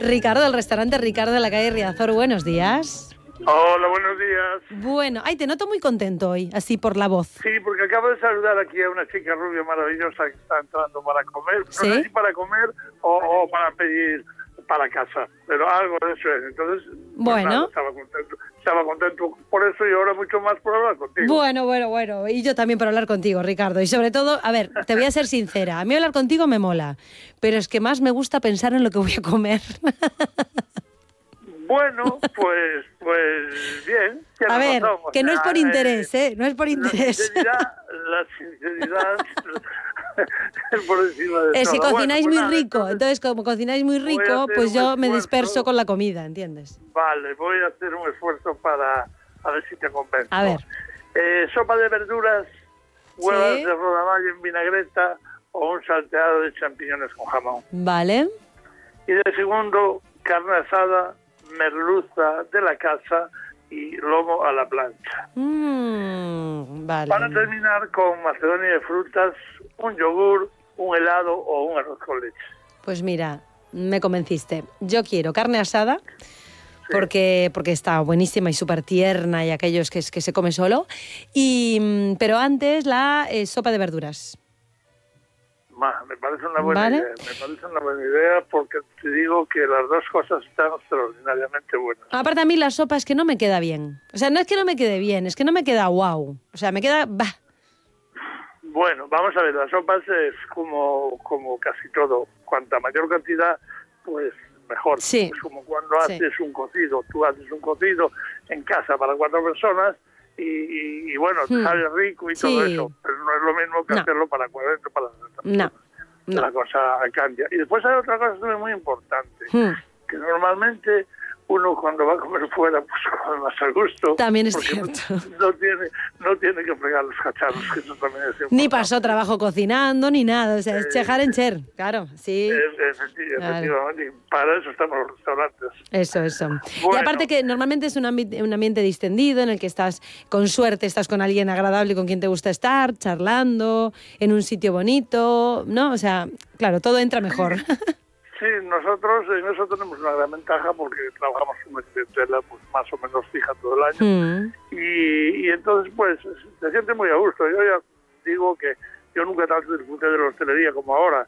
Ricardo, del restaurante Ricardo de la calle Riazor. Buenos días. Hola, buenos días. Bueno, ay, te noto muy contento hoy, así por la voz. Sí, porque acabo de saludar aquí a una chica rubia maravillosa que está entrando para comer. No ¿Sí? sé si para comer o para pedir para casa, pero algo de eso es. Entonces, bueno, nada, estaba contento por eso y ahora mucho más por hablar contigo. Bueno. Y yo también por hablar contigo, Ricardo. Y sobre todo, a ver, te voy a ser sincera. A mí hablar contigo me mola, pero es que más me gusta pensar en lo que voy a comer. Bueno, pues bien. A ver, razón, que no es por interés, no es por interés. La sinceridad por encima de es que todo. cocináis Bueno, muy rico, entonces como cocináis muy rico, pues yo me disperso con la comida, ¿entiendes? Vale, voy a hacer un esfuerzo para a ver si te convenzo. A ver. Sopa de verduras, huevas ¿Sí? de rodaballo en vinagreta o un salteado de champiñones con jamón. Vale. Y de segundo, carne asada, merluza de la casa y lomo a la plancha. Vale. Para terminar con macedonia de frutas, un yogur, un helado o un arroz con leche. Pues mira, me convenciste. Yo quiero carne asada, porque está buenísima y súper tierna y aquellos que se come solo. Pero antes la sopa de verduras. Me parece una buena ¿Vale? idea. Me parece una buena idea porque te digo que las dos cosas están extraordinariamente buenas. Aparte a mí la sopa es que no me queda bien. O sea, no es que no me quede bien, es que no me queda guau. O sea, me queda... Bah. Bueno, vamos a ver, las sopas es como casi todo. Cuanta mayor cantidad, pues mejor. Sí. Es como cuando haces un cocido. Tú haces un cocido en casa para 4 personas y bueno, te sale rico y todo eso. Pero no es lo mismo que hacerlo para 40, para 60 personas. No. La cosa cambia. Y después hay otra cosa también muy importante, que normalmente uno cuando va a comer fuera, pues come más al gusto. También es cierto. No tiene que fregar los cacharros, que eso también es importante. Ni pasó trabajo cocinando, ni nada. O sea, es chejar en cher, claro, sí. Efectivamente. Y para eso estamos los restaurantes. Eso. Bueno. Y aparte que normalmente es un ambiente distendido en el que estás, con suerte, estás con alguien agradable con quien te gusta estar, charlando, en un sitio bonito, ¿no? O sea, claro, todo entra mejor. Sí, nosotros en eso tenemos una gran ventaja porque trabajamos con una clientela pues, más o menos fija todo el año. Y entonces, pues, se siente muy a gusto. Yo ya digo que yo nunca tanto disfruté de la hostelería como ahora.